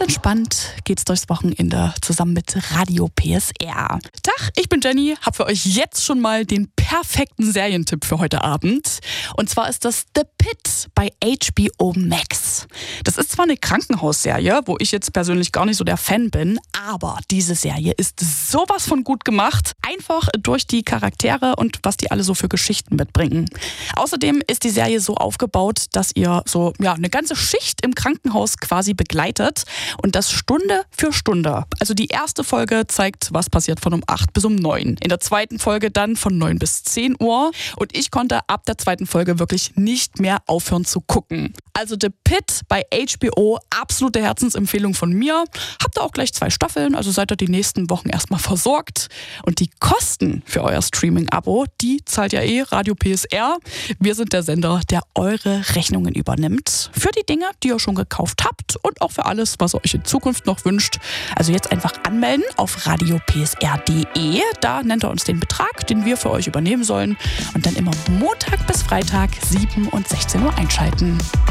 entspannt geht's durchs Wochenende zusammen mit Radio PSR. Tag, ich bin Jenny, habe für euch jetzt schon mal den perfekten Serientipp für heute Abend. Und zwar ist das The Pitt bei HBO Max. Das ist zwar eine Krankenhausserie, wo ich jetzt persönlich gar nicht so der Fan bin, aber diese Serie ist sowas von gut gemacht. Einfach durch die Charaktere und was die alle so für Geschichten mitbringen. Außerdem ist die Serie so aufgebaut, dass ihr so eine ganze Schicht im Krankenhaus quasi begleitet und das Stunde für Stunde. Also die erste Folge zeigt, was passiert von um 8 bis um 9. In der zweiten Folge dann von 9 bis 10 Uhr und ich konnte ab der zweiten Folge wirklich nicht mehr aufhören zu gucken. Also The Pitt bei HBO, absolute Herzensempfehlung von mir. Habt ihr auch gleich 2 Staffeln, also seid ihr die nächsten Wochen erstmal versorgt. Und die Kosten für euer Streaming-Abo, die zahlt ja Radio PSR. Wir sind der Sender, der eure Rechnungen übernimmt. Für die Dinge, die ihr schon gekauft habt und auch für alles, was ihr euch in Zukunft noch wünscht. Also jetzt einfach anmelden auf radiopsr.de. Da nennt ihr uns den Betrag, den wir für euch übernehmen sollen. Und dann immer Montag bis Freitag 7 und 16 Uhr einschalten.